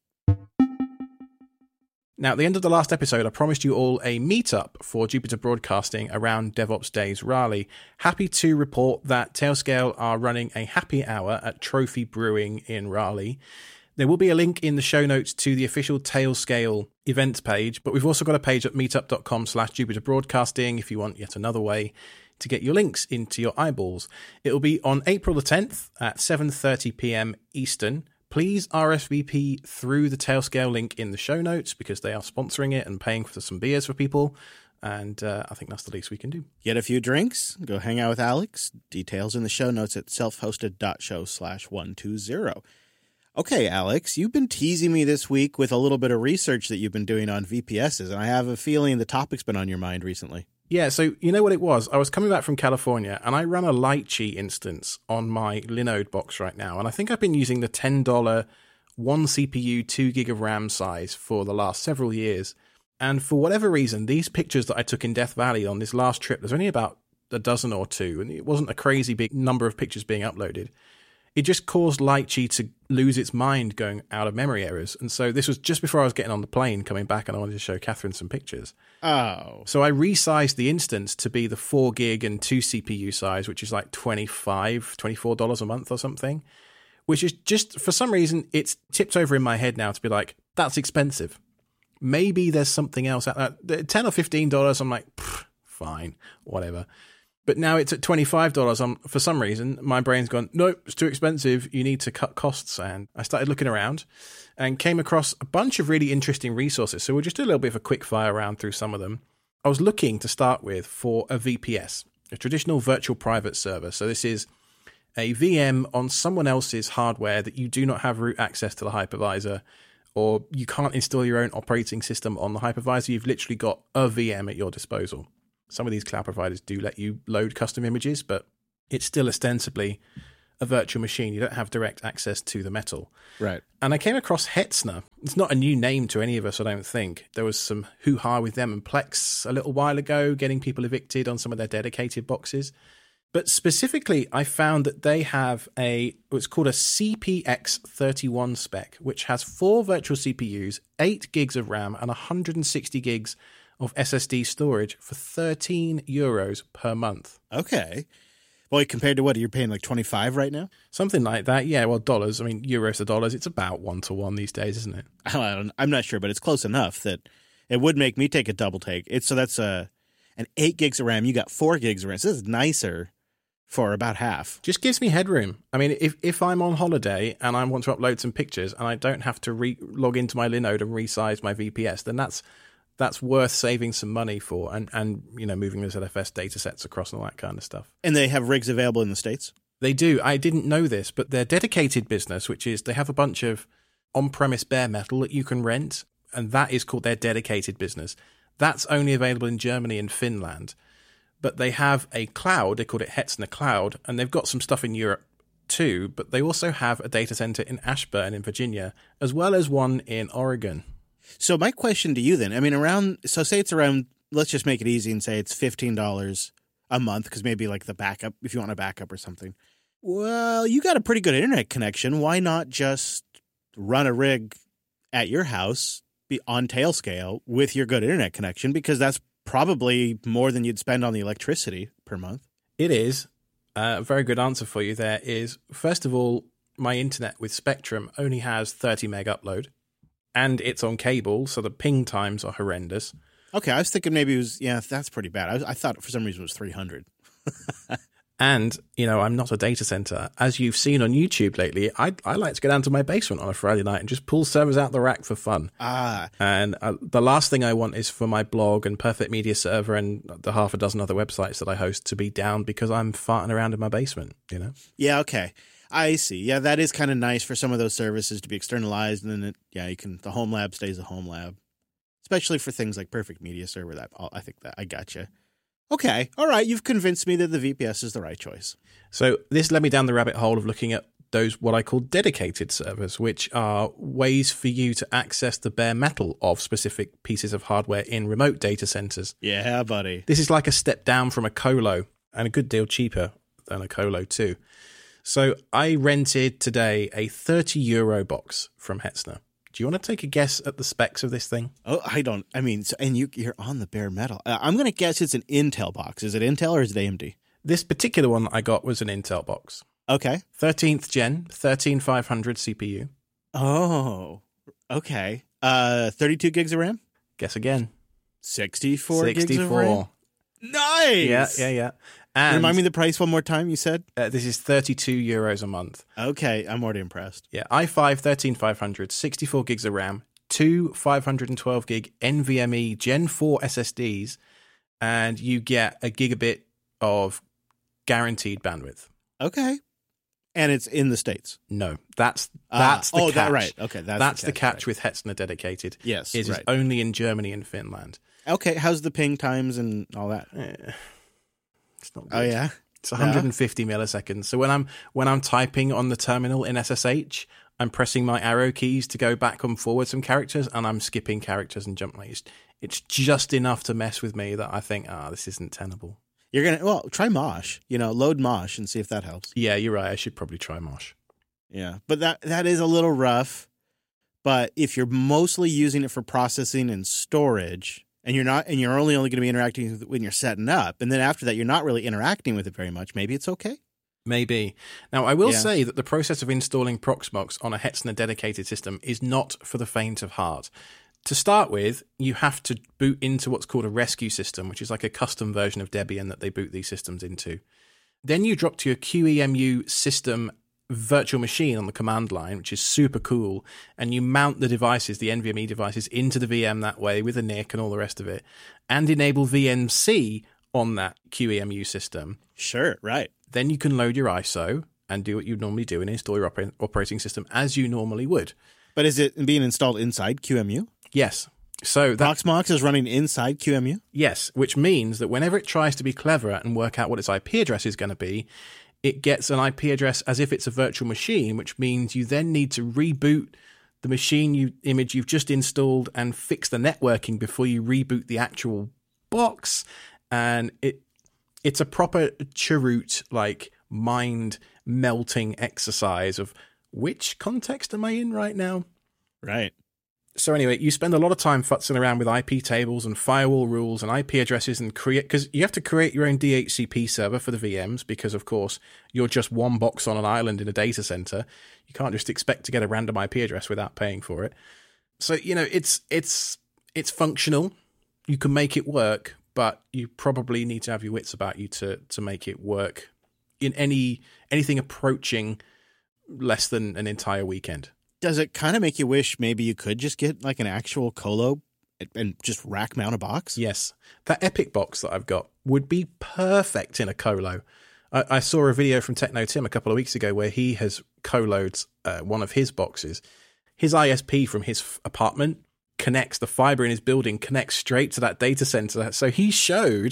Now, at the end of the last episode, I promised you all a meetup for Jupiter Broadcasting around DevOps Days Raleigh. Happy to report that Tailscale are running a happy hour at Trophy Brewing in Raleigh. There will be a link in the show notes to the official Tailscale events page, but we've also got a page at meetup.com/Jupiter Broadcasting if you want yet another way to get your links into your eyeballs. It will be on April the 10th at 7:30 p.m. Eastern. Please RSVP through the Tailscale link in the show notes because they are sponsoring it and paying for some beers for people. And I think that's the least we can do.
Get a few drinks, go hang out with Alex. Details in the show notes at selfhosted.show/120. Okay, Alex, you've been teasing me this week with a little bit of research that you've been doing on VPSs, and I have a feeling the topic's been on your mind recently.
Yeah, so you know what it was? I was coming back from California, and I run a Litchi instance on my Linode box right now, and I think I've been using the $10 1 CPU, 2 gig of RAM size for the last several years. And for whatever reason, these pictures that I took in Death Valley on this last trip, there's only about a dozen or two, and it wasn't a crazy big number of pictures being uploaded. It just caused Litchi to lose its mind going out of memory errors. And so this was just before I was getting on the plane coming back, and I wanted to show Catherine some pictures.
Oh.
So I resized the instance to be the 4 gig and 2 CPU size, which is like $24 a month or something, which is just, for some reason, it's tipped over in my head now to be like, that's expensive. Maybe there's something else out there. $10 or $15, I'm like, fine, whatever. But now it's at $25. For some reason, my brain's gone, nope, it's too expensive. You need to cut costs. And I started looking around and came across a bunch of really interesting resources. So we'll just do a little bit of a quick fire round through some of them. I was looking to start with for a VPS. a traditional virtual private server. So this is a VM on someone else's hardware that you do not have root access to the hypervisor, or you can't install your own operating system on the hypervisor. You've literally got a VM at your disposal. Some of these cloud providers do let you load custom images, but it's still ostensibly a virtual machine. You don't have direct access to the metal.
Right.
And I came across Hetzner. It's not a new name to any of us, I don't think. There was some hoo-ha with them and Plex a little while ago, getting people evicted on some of their dedicated boxes. But specifically, I found that they have what's called a CPX31 spec, which has 4 virtual CPUs, 8 gigs of RAM, and 160 gigs of SSD storage for €13 per month.
Okay. Well, compared to what, you're paying like 25 right now?
Something like that. Yeah, well, dollars. I mean, euros to dollars, it's about 1-to-1 these days, isn't it?
I'm not sure, but it's close enough that it would make me take a double take. So that's an 8 gigs of RAM. You got 4 gigs of RAM. So this is nicer for about half.
Just gives me headroom. I mean, if I'm on holiday and I want to upload some pictures and I don't have to log into my Linode and resize my VPS, then that's worth saving some money for, and moving those ZFS data sets across and all that kind of stuff.
And they have rigs available in the States?
They do. I didn't know this, but their dedicated business, which is they have a bunch of on-premise bare metal that you can rent, and that is called their dedicated business. That's only available in Germany and Finland. But they have a cloud, they call it Hetzner Cloud, and they've got some stuff in Europe too, but they also have a data center in Ashburn in Virginia, as well as one in Oregon.
So my question to you then, I mean, say it's around, let's just make it easy and say it's $15 a month, because maybe like the backup, if you want a backup or something. Well, you got a pretty good internet connection. Why not just run a rig at your house on Tailscale with your good internet connection? Because that's probably more than you'd spend on the electricity per month.
It is. A very good answer for you there is, first of all, my internet with Spectrum only has 30 meg upload, and it's on cable, so the ping times are horrendous.
Okay, I was thinking maybe it was, that's pretty bad. I thought for some reason it was 300.
And, I'm not a data center. As you've seen on YouTube lately, I like to go down to my basement on a Friday night and just pull servers out the rack for fun. And the last thing I want is for my blog and Perfect Media Server and the half a dozen other websites that I host to be down because I'm farting around in my basement,
Yeah, okay. I see. Yeah, that is kind of nice for some of those services to be externalized, and then the home lab stays a home lab, especially for things like Perfect Media Server. I think that I gotcha. Okay. All right. You've convinced me that the VPS is the right choice.
So this led me down the rabbit hole of looking at those, what I call dedicated servers, which are ways for you to access the bare metal of specific pieces of hardware in remote data centers.
Yeah, buddy.
This is like a step down from a colo, and a good deal cheaper than a colo too. So I rented today a €30 box from Hetzner. Do you want to take a guess at the specs of this thing?
Oh, I don't. I mean, you're on the bare metal. I'm going to guess it's an Intel box. Is it Intel or is it AMD?
This particular one I got was an Intel box.
Okay.
13th gen, 13500 CPU.
Oh, okay. 32 gigs of RAM?
Guess again.
64 gigs of RAM? Nice!
Yeah. And
remind me the price one more time, you said?
This is €32 a month.
Okay, I'm already impressed.
Yeah, i5 13500, 64 gigs of RAM, 2 512 gig NVMe Gen 4 SSDs, and you get a gigabit of guaranteed bandwidth.
Okay. And it's in the States?
No, that's the catch.
Right. Okay,
that's the catch with Hetzner dedicated.
Yes,
It's only in Germany and Finland.
Okay, how's the ping times and all that?
It's not good.
Oh yeah,
it's 150 milliseconds. So when I'm typing on the terminal in SSH, I'm pressing my arrow keys to go back and forward some characters, and I'm skipping characters and jumping. It's just enough to mess with me that I think, this isn't tenable.
You're gonna try Mosh. Load Mosh and see if that helps.
Yeah, you're right. I should probably try Mosh.
Yeah, but that is a little rough. But if you're mostly using it for processing and storage, and you're only going to be interacting with it when you're setting up, and then after that you're not really interacting with it very much, maybe it's okay.
Maybe. Now, I will say that the process of installing Proxmox on a Hetzner dedicated system is not for the faint of heart. To start with, you have to boot into what's called a rescue system, which is like a custom version of Debian that they boot these systems into. Then you drop to your QEMU system virtual machine on the command line, which is super cool, and you mount the devices, the NVMe devices, into the VM that way with a NIC and all the rest of it, and enable VNC on that QEMU system,
Sure, right.
then you can load your ISO and do what you normally do and install your operating system as you normally would.
But is it being installed inside QEMU?
Yes. So that,
Proxmox is running inside QEMU?
yes, which means that whenever it tries to be clever and work out what its IP address is going to be, it gets an IP address as if it's a virtual machine, which means you then need to reboot the machine image you've just installed and fix the networking before you reboot the actual box. And it's a proper cheroot, like mind melting exercise of which context am I in right now?
Right.
So anyway, you spend a lot of time futzing around with IP tables and firewall rules and IP addresses and because you have to create your own DHCP server for the VMs because, of course, you're just one box on an island in a data center. You can't just expect to get a random IP address without paying for it. So, it's functional. You can make it work, but you probably need to have your wits about you to make it work in anything approaching less than an entire weekend.
Does it kind of make you wish maybe you could just get like an actual colo and just rack mount a box?
Yes. That Epic box that I've got would be perfect in a colo. I saw a video from Techno Tim a couple of weeks ago where he has coloed one of his boxes. His ISP from his apartment connects, the fiber in his building connects straight to that data center. So he showed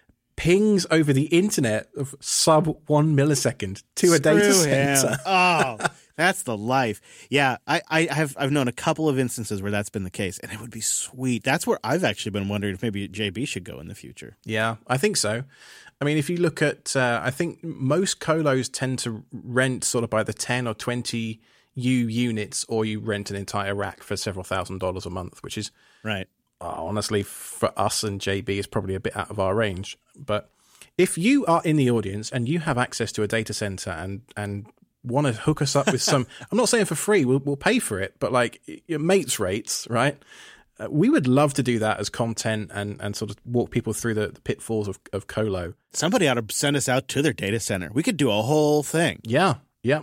pings over the internet of sub 1 millisecond to a data center.
Oh, that's the life. Yeah, I've known a couple of instances where that's been the case, and it would be sweet. That's where I've actually been wondering if maybe JB should go in the future.
Yeah, I think so. I mean, if you look at, I think most colos tend to rent sort of by the 10 or 20 units, or you rent an entire rack for several $1,000s a month, which is
right.
Honestly, for us and JB, is probably a bit out of our range. But if you are in the audience and you have access to a data center and want to hook us up with some, I'm not saying for free, we'll pay for it, but like your mates rates, right? We would love to do that as content and sort of walk people through the pitfalls of colo.
Somebody ought to send us out to their data center. We could do a whole thing.
Yeah.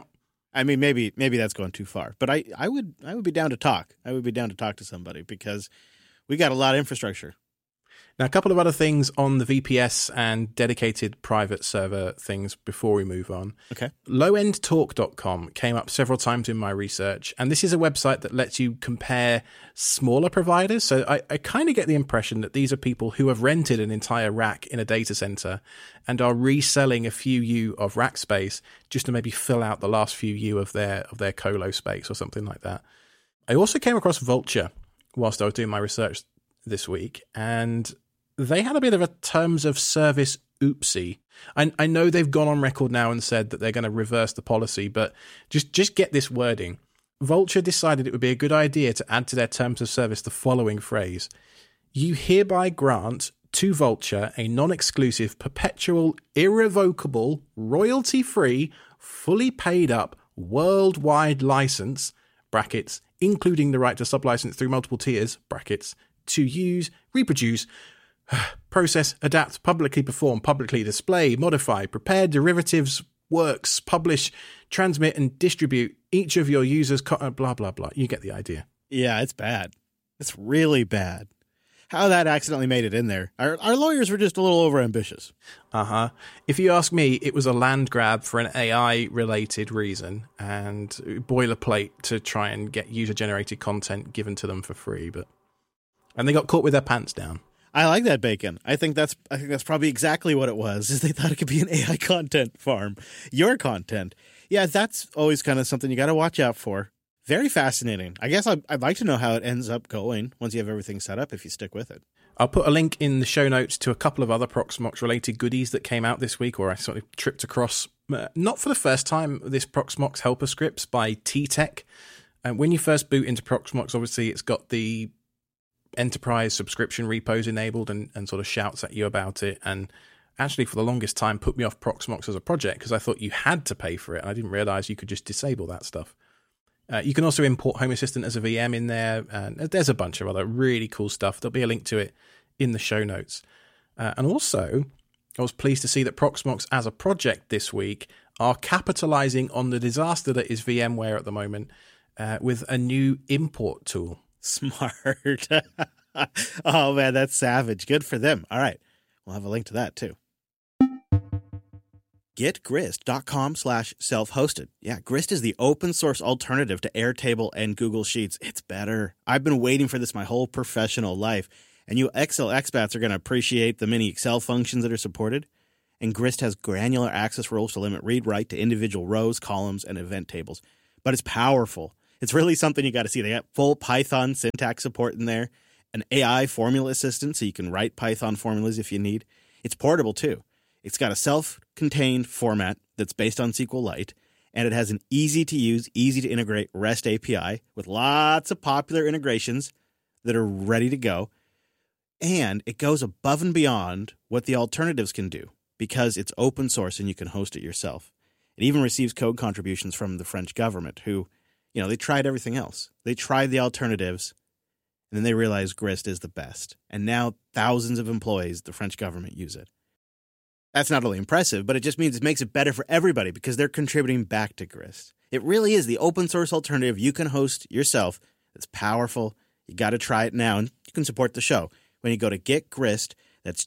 I mean, maybe that's going too far, but I would be down to talk. I would be down to talk to somebody because we got a lot of infrastructure.
Now, a couple of other things on the VPS and dedicated private server things before we move on.
Okay.
Lowendtalk.com came up several times in my research, and this is a website that lets you compare smaller providers. So I kind of get the impression that these are people who have rented an entire rack in a data center and are reselling a few U of rack space just to maybe fill out the last few U of their colo space or something like that. I also came across Vultr whilst I was doing my research this week, and they had a bit of a terms of service oopsie. I know they've gone on record now and said that they're going to reverse the policy, but just get this wording. Vultr decided it would be a good idea to add to their terms of service the following phrase: "You hereby grant to Vultr a non-exclusive, perpetual, irrevocable, royalty-free, fully paid up, worldwide license, brackets, including the right to sublicense through multiple tiers, brackets, to use, reproduce, process, adapt, publicly perform, publicly display, modify, prepare derivatives, works, publish, transmit, and distribute each of your users, blah, blah, blah." You get the idea.
Yeah, it's bad. It's really bad. How that accidentally made it in there. Our lawyers were just a little overambitious.
Uh-huh. If you ask me, it was a land grab for an AI-related reason and boilerplate to try and get user-generated content given to them for free, and they got caught with their pants down.
I like that, Bacon. I think that's probably exactly what it was, is they thought it could be an AI content farm. Your content. Yeah, that's always kind of something you got to watch out for. Very fascinating. I guess I'd like to know how it ends up going once you have everything set up, if you stick with it.
I'll put a link in the show notes to a couple of other Proxmox-related goodies that came out this week, or I sort of tripped across, not for the first time, this Proxmox helper scripts by T-Tech. When you first boot into Proxmox, obviously it's got the enterprise subscription repos enabled and sort of shouts at you about it, and actually for the longest time put me off Proxmox as a project because I thought you had to pay for it, and I didn't realize you could just disable that stuff. You can also import Home Assistant as a VM in there, and there's a bunch of other really cool stuff. There'll be a link to it in the show notes. And also, I was pleased to see that Proxmox as a project this week are capitalizing on the disaster that is VMware at the moment with a new import tool.
Smart. Oh, man, that's savage. Good for them. All right. We'll have a link to that too. GetGrist.com/self-hosted. Yeah, Grist is the open source alternative to Airtable and Google Sheets. It's better. I've been waiting for this my whole professional life, and you Excel expats are going to appreciate the many Excel functions that are supported. And Grist has granular access rules to limit read-write to individual rows, columns, and event tables. But it's powerful. It's really something you got to see. They got full Python syntax support in there, an AI formula assistant so you can write Python formulas if you need. It's portable too. It's got a self-contained format that's based on SQLite, and it has an easy-to-use, easy-to-integrate REST API with lots of popular integrations that are ready to go. And it goes above and beyond what the alternatives can do because it's open source and you can host it yourself. It even receives code contributions from the French government who, they tried everything else. They tried the alternatives, and then they realized Grist is the best. And now thousands of employees, the French government, use it. That's not only impressive, but it just means it makes it better for everybody because they're contributing back to Grist. It really is the open source alternative you can host yourself. It's powerful. You got to try it now, and you can support the show when you go to GetGrist. That's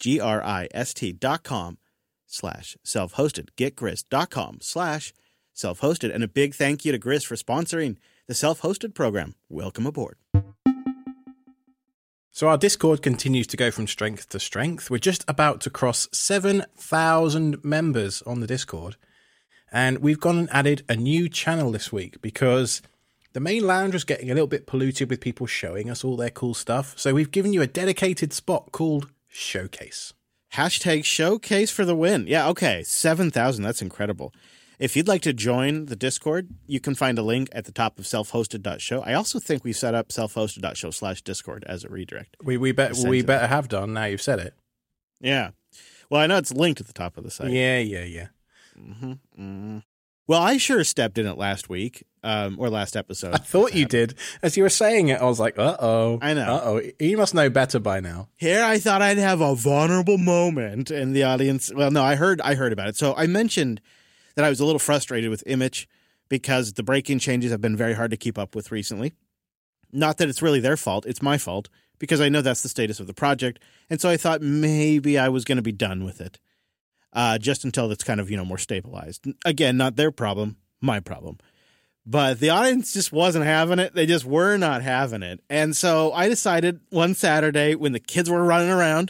GRIST.com/self-hosted. GetGrist.com/self-hosted. And a big thank you to Grist for sponsoring the self-hosted program. Welcome aboard.
So our Discord continues to go from strength to strength. We're just about to cross 7,000 members on the Discord. And we've gone and added a new channel this week because the main lounge was getting a little bit polluted with people showing us all their cool stuff. So we've given you a dedicated spot called Showcase.
#Showcase for the win. Yeah, okay. 7,000. That's incredible. If you'd like to join the Discord, you can find a link at the top of selfhosted.show. I also think we set up selfhosted.show/Discord as a redirect.
We better have done now you've said it.
Yeah. Well, I know it's linked at the top of the site.
Yeah.
Mm-hmm, mm-hmm. Well, I sure stepped in it last week, or last episode.
I thought you did. As you were saying it, I was like, uh-oh.
I know.
Uh-oh. You must know better by now.
Here I thought I'd have a vulnerable moment, and the audience... Well, no, I heard about it. So I mentioned that I was a little frustrated with Image because the breaking changes have been very hard to keep up with recently. Not that it's really their fault. It's my fault because I know that's the status of the project. And so I thought maybe I was going to be done with it just until it's kind of, more stabilized. Again, not their problem, my problem. But the audience just wasn't having it. They just were not having it. And so I decided one Saturday when the kids were running around,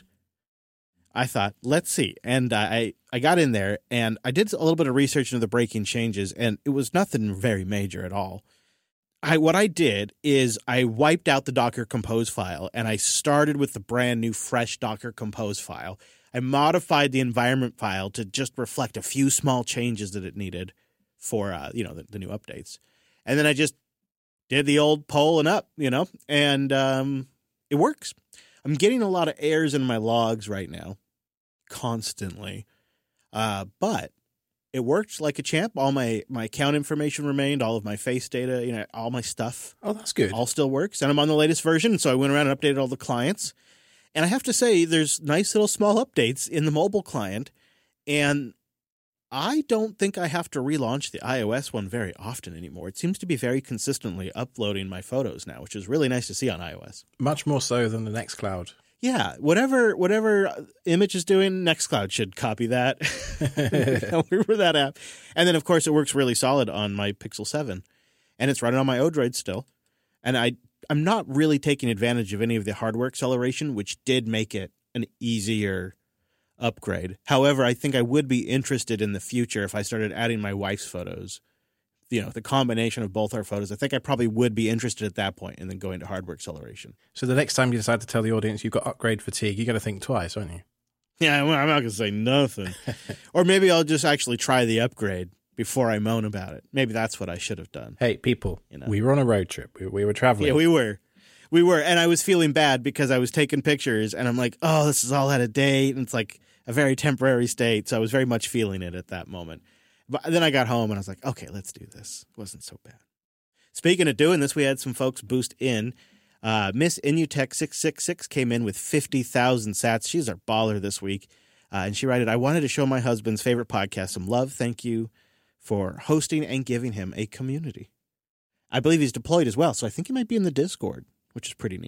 I thought, let's see. And I got in there and I did a little bit of research into the breaking changes, and it was nothing very major at all. What I did is I wiped out the Docker Compose file and I started with the brand new fresh Docker Compose file. I modified the environment file to just reflect a few small changes that it needed for, the new updates. And then I just did the old pull and up, and it works. I'm getting a lot of errors in my logs right now, constantly. But it worked like a champ. All my account information remained, all of my face data, all my stuff.
Oh, that's good.
All still works. And I'm on the latest version. So I went around and updated all the clients. And I have to say, there's nice little small updates in the mobile client. And I don't think I have to relaunch the iOS one very often anymore. It seems to be very consistently uploading my photos now, which is really nice to see on iOS.
Much more so than the Nextcloud.
Yeah, whatever Image is doing, Nextcloud should copy that for that app. And then, of course, it works really solid on my Pixel 7. And it's running on my Odroid still. And I'm not really taking advantage of any of the hardware acceleration, which did make it an easier upgrade. However, I think I would be interested in the future if I started adding my wife's photos. The combination of both our photos, I think I probably would be interested at that point and then going to hardware acceleration.
So the next time you decide to tell the audience you've got upgrade fatigue, you got to think twice, aren't you?
Yeah, well, I'm not going to say nothing. Or maybe I'll just actually try the upgrade before I moan about it. Maybe that's what I should have done.
Hey, people, we were on a road trip. We were traveling.
Yeah, we were. And I was feeling bad because I was taking pictures and I'm like, oh, this is all out of date. And it's like a very temporary state. So I was very much feeling it at that moment. But then I got home and I was like, okay, let's do this. It wasn't so bad. Speaking of doing this, we had some folks boost in. Miss Inutech666 came in with 50,000 sats. She's our baller this week. And she wrote, I wanted to show my husband's favorite podcast some love. Thank you for hosting and giving him a community. I believe he's deployed as well, so I think he might be in the Discord, which is pretty neat.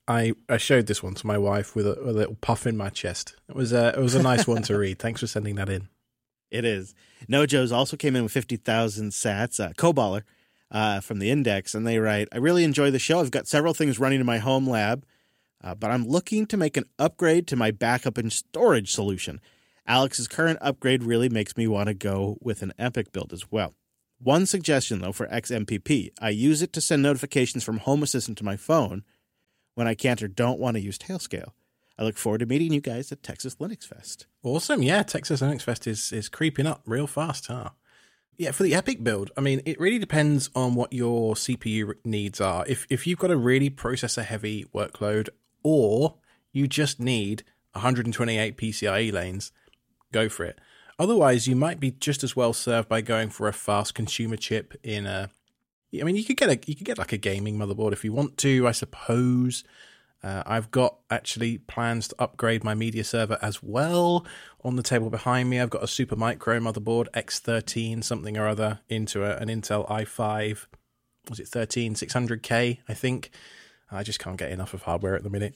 I showed this one to my wife with a little puff in my chest. It was a nice one to read. Thanks for sending that in.
It is. Nojo's also came in with 50,000 sats, Coballer from the Index, and they write, I really enjoy the show. I've got several things running in my home lab, but I'm looking to make an upgrade to my backup and storage solution. Alex's current upgrade really makes me want to go with an Epic build as well. One suggestion, though, for XMPP. I use it to send notifications from Home Assistant to my phone when I can't or don't want to use Tailscale. I look forward to meeting you guys at Texas Linux Fest.
Awesome. Yeah, Texas Linux Fest is creeping up real fast, huh? Yeah, for the Epic build, I mean, it really depends on what your CPU needs are. If you've got a really processor-heavy workload, or you just need 128 PCIe lanes, go for it. Otherwise, you might be just as well served by going for a fast consumer chip in a... I mean, you could get like a gaming motherboard if you want to, I suppose. I've got actually plans to upgrade my media server as well. On the table behind me, I've got a Supermicro motherboard, X13 something or other, into an Intel i5. Was it 13600K, I think? I just can't get enough of hardware at the minute.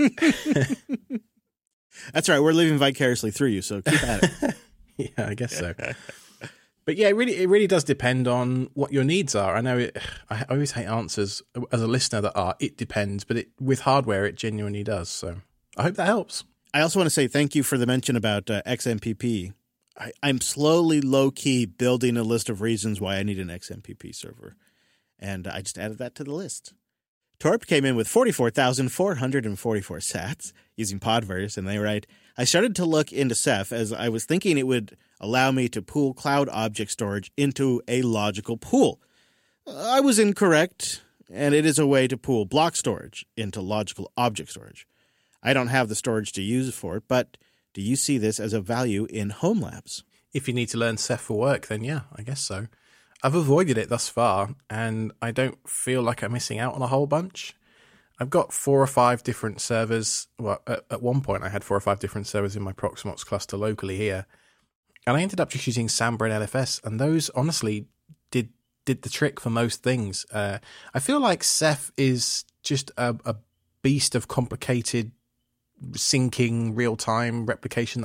That's right. We're living vicariously through you, so keep at it.
Yeah, I guess so. But yeah, it really does depend on what your needs are. I know I always hate answers as a listener that are, it depends, but with hardware, it genuinely does. So I hope that helps.
I also want to say thank you for the mention about XMPP. I'm slowly, low-key building a list of reasons why I need an XMPP server. And I just added that to the list. Torp came in with 44,444 sats using Podverse, and they write, I started to look into Ceph as I was thinking it would allow me to pool cloud object storage into a logical pool. I was incorrect, and it is a way to pool block storage into logical object storage. I don't have the storage to use for it, but do you see this as a value in home labs?
If you need to learn Ceph for work, then yeah, I guess so. I've avoided it thus far, and I don't feel like I'm missing out on a whole bunch. I've got 4 or 5 different servers. Well, at one point I had 4 or 5 different servers in my Proxmox cluster locally here. And I ended up just using Samba and LFS, and those honestly did the trick for most things. I feel like Ceph is just a beast of complicated syncing real-time replication.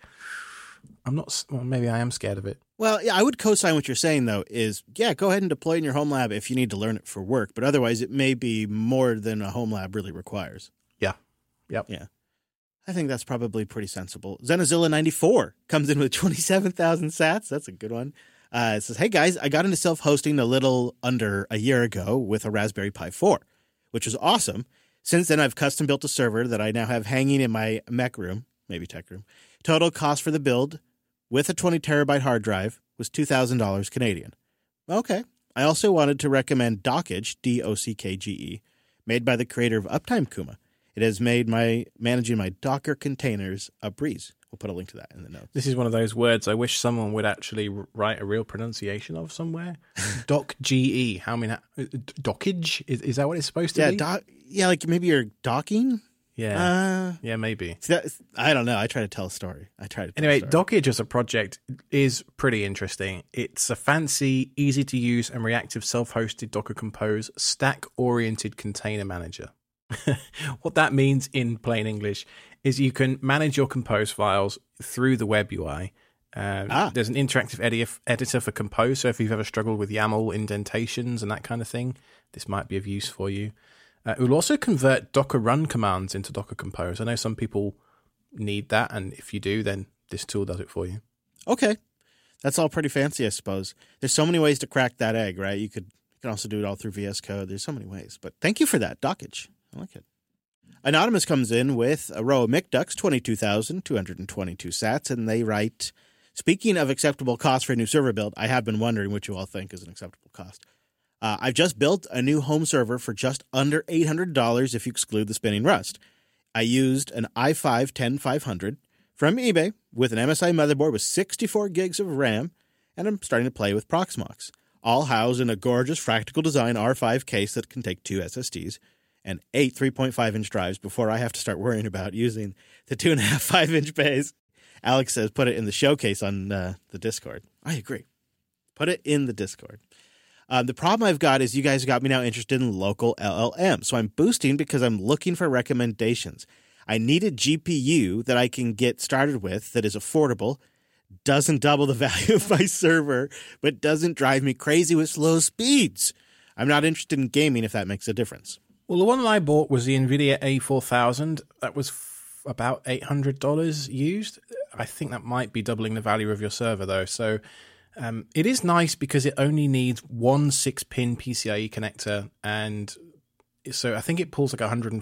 I'm not, well, maybe I am scared of it.
Well, yeah, I would co-sign what you're saying, though, is, yeah, go ahead and deploy in your home lab if you need to learn it for work. But otherwise, it may be more than a home lab really requires.
Yeah. Yep.
Yeah. I think that's probably pretty sensible. Zenazilla 94 comes in with 27,000 sats. That's a good one. It says, hey, guys, I got into self-hosting a little under a year ago with a Raspberry Pi 4, which was awesome. Since then, I've custom built a server that I now have hanging in my mech room, maybe tech room. Total cost for the build with a 20 terabyte hard drive was $2,000 Canadian. Okay. I also wanted to recommend Dockage, DOCKGE, made by the creator of Uptime Kuma. It has made managing my Docker containers a breeze. We'll put a link to that in the notes.
This is one of those words I wish someone would actually write a real pronunciation of somewhere. DOCGE. How many? Dockage? Is that what it's supposed to be?
Yeah, like maybe you're docking?
Yeah. Yeah, maybe.
I don't know. I try to tell a story.
Anyway, Dockage as a project is pretty interesting. It's a fancy, easy to use and reactive self-hosted Docker Compose stack-oriented container manager. What that means in plain English is you can manage your Compose files through the web UI. There's an interactive editor for Compose, so if you've ever struggled with YAML indentations and that kind of thing, this might be of use for you. It will also convert Docker run commands into Docker Compose. I know some people need that, and if you do, then this tool does it for you.
Okay. That's all pretty fancy, I suppose. There's so many ways to crack that egg, right? You can also do it all through VS Code. There's so many ways. But thank you for that, Dockage. I like it. Anonymous comes in with a row of McDucks, 22,222 sats, and they write, speaking of acceptable cost for a new server build, I have been wondering what you all think is an acceptable cost. I've just built a new home server for just under $800 if you exclude the spinning Rust. I used an i5-10500 from eBay with an MSI motherboard with 64 gigs of RAM, and I'm starting to play with Proxmox, all housed in a gorgeous Fractal Design R5 case that can take 2 SSDs and 8 3.5-inch drives before I have to start worrying about using the 2.5 5-inch bays. Alex says put it in the showcase on the Discord. I agree. Put it in the Discord. The problem I've got is you guys got me now interested in local LLM. So I'm boosting because I'm looking for recommendations. I need a GPU that I can get started with that is affordable, doesn't double the value of my server, but doesn't drive me crazy with slow speeds. I'm not interested in gaming if that makes a difference.
Well, the one that I bought was the NVIDIA A4000. That was about $800 used. I think that might be doubling the value of your server, though. So it is nice because it only needs one 6-pin PCIe connector. And so I think it pulls like 140